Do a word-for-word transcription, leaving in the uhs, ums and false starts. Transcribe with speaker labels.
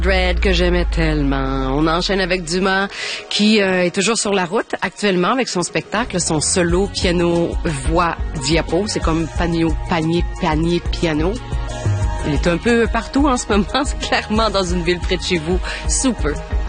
Speaker 1: Dread que j'aimais tellement. On enchaîne avec Dumas qui euh, est toujours sur la route actuellement avec son spectacle, son solo piano voix diapo. C'est comme panier, panier, panier, piano. Il est un peu partout en ce moment, c'est clairement dans une ville près de chez vous. Super.